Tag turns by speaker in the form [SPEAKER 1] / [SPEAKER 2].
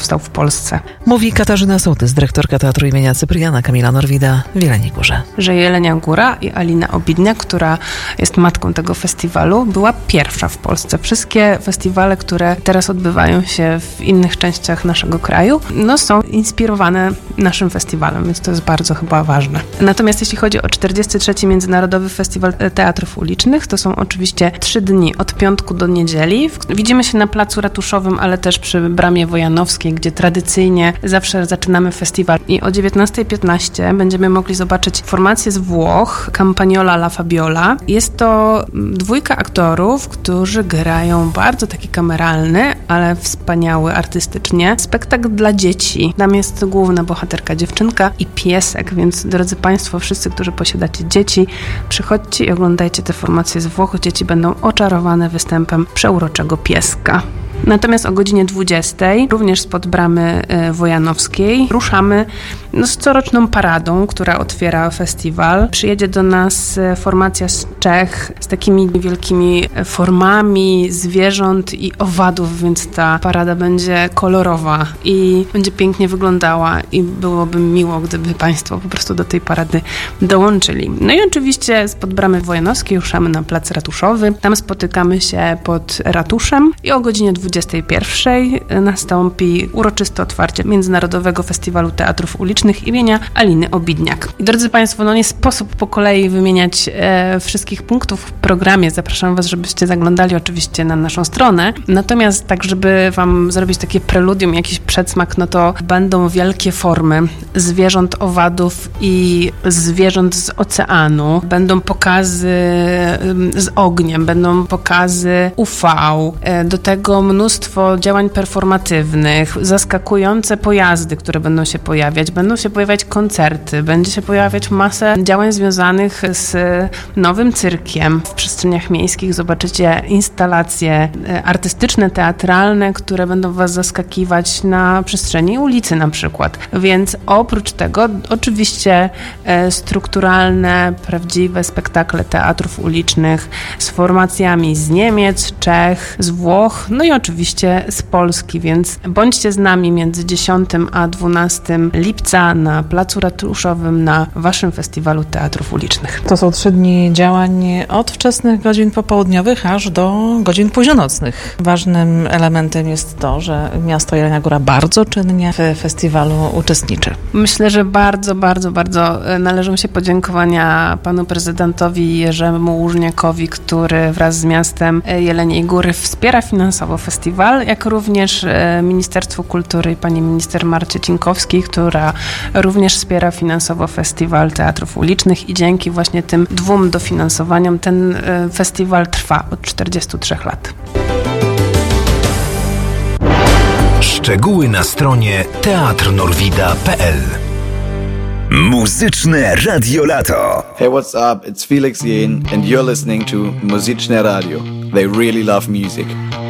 [SPEAKER 1] powstał w Polsce.
[SPEAKER 2] Mówi Katarzyna Sołtys, dyrektorka Teatru imienia Cypriana Kamila Norwida w Jeleniej Górze.
[SPEAKER 1] Że Jelenia Góra i Alina Obidnia, która jest matką tego festiwalu, była pierwsza w Polsce. Wszystkie festiwale, które teraz odbywają się w innych częściach naszego kraju, są inspirowane naszym festiwalem, więc to jest bardzo chyba ważne. Natomiast jeśli chodzi o 43. Międzynarodowy Festiwal Teatrów Ulicznych, to są oczywiście 3 dni od piątku do niedzieli. Widzimy się na Placu Ratuszowym, ale też przy Bramie Wojanowskiej, gdzie tradycyjnie zawsze zaczynamy festiwal. I o 19:15 będziemy mogli zobaczyć formację z Włoch, Campagnola La Fabiola. Jest to 2 aktorów, którzy grają bardzo taki kameralny, ale wspaniały artystycznie spektakl dla dzieci. Tam jest główna bohaterka dziewczynka i piesek, więc drodzy Państwo, wszyscy, którzy posiadacie dzieci, przychodźcie i oglądajcie te formacje z Włoch. Dzieci będą oczarowane występem przeuroczego pieska. Natomiast o godzinie 20:00, również spod Bramy Wojanowskiej, ruszamy z coroczną paradą, która otwiera festiwal. Przyjedzie do nas formacja z Czech z takimi wielkimi formami zwierząt i owadów, więc ta parada będzie kolorowa i będzie pięknie wyglądała i byłoby miło, gdyby Państwo po prostu do tej parady dołączyli. No i oczywiście spod Bramy Wojanowskiej ruszamy na Plac Ratuszowy. Tam spotykamy się pod ratuszem i o godzinie 21:00 nastąpi uroczyste otwarcie Międzynarodowego Festiwalu Teatrów Ulicznych imienia Aliny Obidniak. I drodzy Państwo, nie sposób po kolei wymieniać wszystkich punktów w programie. Zapraszam Was, żebyście zaglądali oczywiście na naszą stronę. Natomiast tak, żeby Wam zrobić takie preludium, jakiś przedsmak, to będą wielkie formy zwierząt, owadów i zwierząt z oceanu. Będą pokazy z ogniem, będą pokazy UV. Do tego mnóstwo działań performatywnych, zaskakujące pojazdy, które będą się pojawiać. Będą się pojawiać koncerty, będzie się pojawiać masę działań związanych z nowym cyrkiem. W przestrzeniach miejskich zobaczycie instalacje artystyczne, teatralne, które będą Was zaskakiwać na przestrzeni ulicy na przykład. Więc oprócz tego oczywiście strukturalne, prawdziwe spektakle teatrów ulicznych z formacjami z Niemiec, Czech, z Włoch, i oczywiście z Polski, więc bądźcie z nami między 10 a 12 lipca na Placu Ratuszowym na Waszym Festiwalu Teatrów Ulicznych.
[SPEAKER 2] To są 3 dni działań od wczesnych godzin popołudniowych aż do godzin późnonocnych. Ważnym elementem jest to, że miasto Jelenia Góra bardzo czynnie w festiwalu uczestniczy.
[SPEAKER 1] Myślę, że bardzo, bardzo, bardzo należą się podziękowania panu prezydentowi Jerzemu Łużniakowi, który wraz z miastem Jeleniej Góry wspiera finansowo festiwal, jak również Ministerstwu Kultury i pani minister Marcie Cinkowskiej, która również wspiera finansowo Festiwal Teatrów Ulicznych i dzięki właśnie tym 2 dofinansowaniom ten festiwal trwa od 43 lat.
[SPEAKER 3] Szczegóły na stronie teatrnorwida.pl. Muzyczne Radio Lato.
[SPEAKER 4] Hey, what's up? It's Felix Jähn and you're listening to Muzyczne Radio. They really love music.